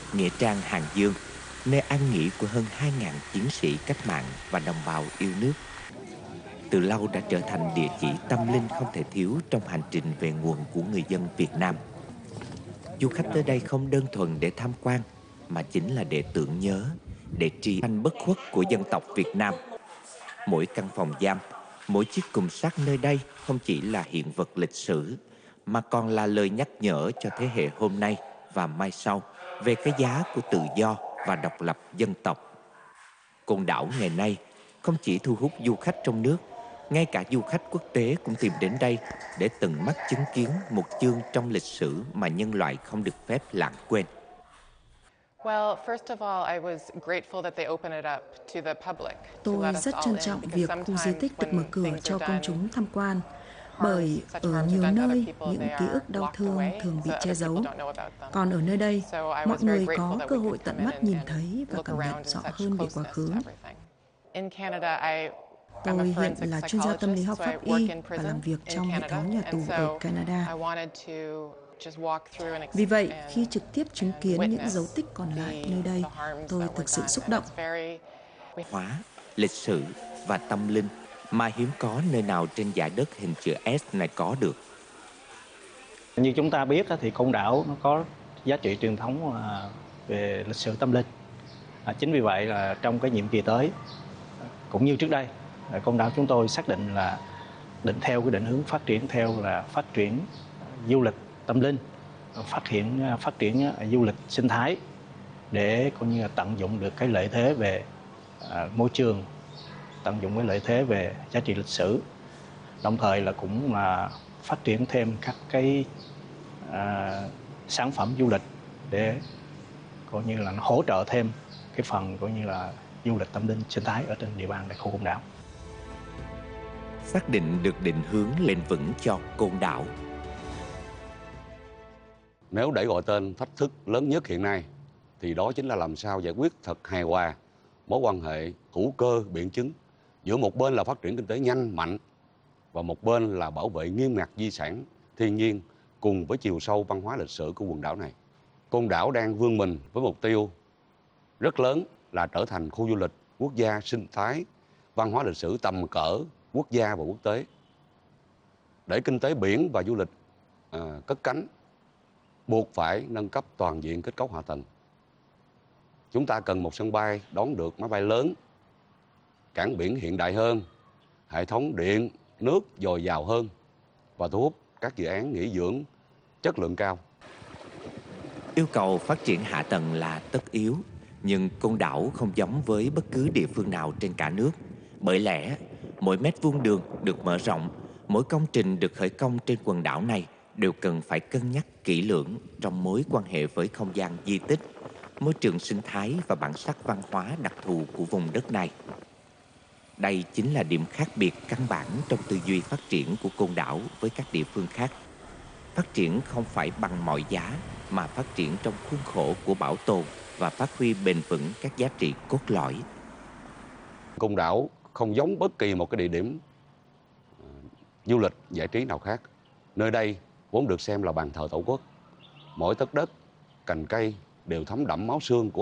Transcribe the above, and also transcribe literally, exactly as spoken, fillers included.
Nghĩa trang Hàng Dương, nơi an nghỉ của hơn hai nghìn chiến sĩ cách mạng và đồng bào yêu nước, từ lâu đã trở thành địa chỉ tâm linh không thể thiếu trong hành trình về nguồn của người dân Việt Nam. Du khách tới đây không đơn thuần để tham quan, mà chính là để tưởng nhớ, để tri ân bất khuất của dân tộc Việt Nam. Mỗi căn phòng giam, mỗi chiếc cùm sắt nơi đây không chỉ là hiện vật lịch sử, mà còn là lời nhắc nhở cho thế hệ hôm nay và mai sau về cái giá của tự do và độc lập dân tộc. Côn Đảo ngày nay không chỉ thu hút du khách trong nước, ngay cả du khách quốc tế cũng tìm đến đây để tận mắt chứng kiến một chương trong lịch sử mà nhân loại không được phép lãng quên. Tôi rất trân trọng việc khu di tích được mở cửa cho công chúng tham quan, bởi ở nhiều nơi những ký ức đau thương thường bị che giấu. Còn ở nơi đây, mọi người có cơ hội tận mắt nhìn thấy và cảm nhận rõ hơn về quá khứ. Tôi hiện là chuyên gia tâm lý học pháp y và làm việc trong hệ thống nhà tù ở Canada. Vì vậy, khi trực tiếp chứng kiến những dấu tích còn lại nơi đây, tôi thực sự xúc động. Hóa, lịch sử và tâm linh mà hiếm có nơi nào trên dải đất hình chữ S này có được. Như chúng ta biết thì Côn Đảo nó có giá trị truyền thống về lịch sử tâm linh. Chính vì vậy là trong cái nhiệm kỳ tới, cũng như trước đây, Côn Đảo chúng tôi xác định là định theo cái định hướng phát triển theo là phát triển du lịch tâm linh, phát hiện phát triển du lịch sinh thái để coi như là tận dụng được cái lợi thế về à, môi trường, tận dụng cái lợi thế về giá trị lịch sử, đồng thời là cũng là phát triển thêm các cái à, sản phẩm du lịch để coi như là nó hỗ trợ thêm cái phần coi như là du lịch tâm linh sinh thái ở trên địa bàn đại khu Côn Đảo. Xác định được định hướng bền vững cho Côn Đảo. Nếu để gọi tên thách thức lớn nhất hiện nay thì đó chính là làm sao giải quyết thật hài hòa mối quan hệ hữu cơ biện chứng giữa một bên là phát triển kinh tế nhanh mạnh và một bên là bảo vệ nghiêm ngặt di sản thiên nhiên cùng với chiều sâu văn hóa lịch sử của quần đảo này. Côn Đảo đang vươn mình với mục tiêu rất lớn là trở thành khu du lịch quốc gia sinh thái, văn hóa lịch sử tầm cỡ quốc gia và quốc tế. Để kinh tế biển và du lịch à, cất cánh, buộc phải nâng cấp toàn diện kết cấu hạ tầng. Chúng ta cần một sân bay đón được máy bay lớn, cảng biển hiện đại hơn, hệ thống điện, nước dồi dào hơn và thu hút các dự án nghỉ dưỡng chất lượng cao. Yêu cầu phát triển hạ tầng là tất yếu, nhưng Côn Đảo không giống với bất cứ địa phương nào trên cả nước. Bởi lẽ, mỗi mét vuông đường được mở rộng, mỗi công trình được khởi công trên quần đảo này đều cần phải cân nhắc kỹ lưỡng trong mối quan hệ với không gian di tích, môi trường sinh thái và bản sắc văn hóa đặc thù của vùng đất này. Đây chính là điểm khác biệt căn bản trong tư duy phát triển của Côn Đảo với các địa phương khác. Phát triển không phải bằng mọi giá, mà phát triển trong khuôn khổ của bảo tồn và phát huy bền vững các giá trị cốt lõi. Côn Đảo không giống bất kỳ một cái địa điểm uh, du lịch giải trí nào khác. Nơi đây vốn được xem là bàn thờ Tổ quốc. Mỗi tấc đất, cành cây đều thấm đẫm máu xương của